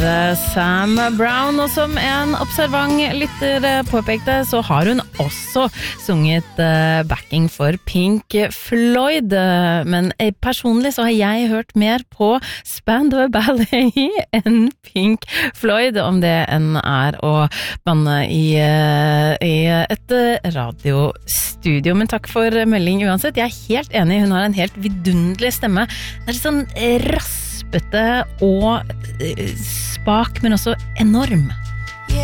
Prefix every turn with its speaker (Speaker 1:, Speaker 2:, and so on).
Speaker 1: Sam Brown, og som en observant lytter påpekte, så har hun også sunget backing for Pink Floyd, men personlig så har jeg hørt mer på Spandau Ballet enn Pink Floyd, om det enn å banne i et radiostudio. Men takk for melding uansett, jeg helt enig, hun har en helt vidunderlig stemme, det litt sånn raspete og spak, men også enorm.